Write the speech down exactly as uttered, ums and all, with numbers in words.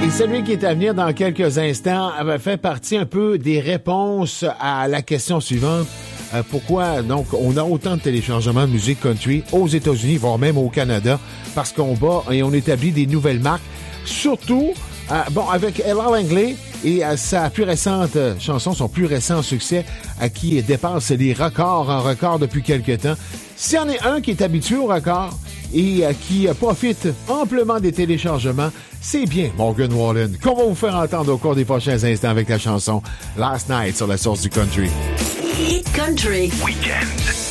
Et celui qui est à venir dans quelques instants fait partie un peu des réponses à la question suivante. Euh, pourquoi, donc, on a autant de téléchargements de musique country aux États-Unis, voire même au Canada, parce qu'on bat et on établit des nouvelles marques. Surtout, euh, bon, avec Ella Langley et euh, sa plus récente euh, chanson, son plus récent succès, euh, qui dépasse les records en record depuis quelque temps. S'il y en est un qui est habitué au record et euh, qui euh, profite amplement des téléchargements, c'est bien Morgan Wallen, qu'on va vous faire entendre au cours des prochains instants avec la chanson Last Night sur la source du country. Hit Country Weekend.